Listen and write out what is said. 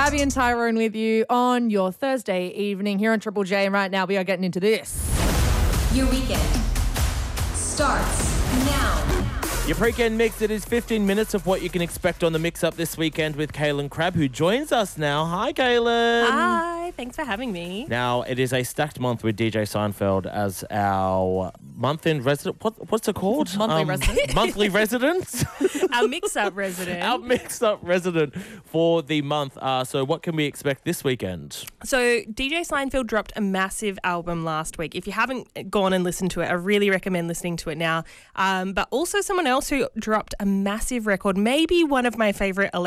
Abby and Tyrone with you on your Thursday evening here on Triple J. And right now we are getting into this. Your weekend starts now. Your pre-weekend mix, it is 15 minutes of what you can expect on the mix-up this weekend with Kaylin Crabb, who joins us now. Hi, Kaylin. Hi, thanks for having me. Now, it is a stacked month with DJ Seinfeld as our month-end resident. What's it called? Monthly resident. Monthly resident. Our mix-up resident. Our mix-up resident for the month. So what can we expect this weekend? So DJ Seinfeld dropped a massive album last week. If you haven't gone and listened to it, I really recommend listening to it now. But also someone else who dropped a massive record, maybe one of my favourite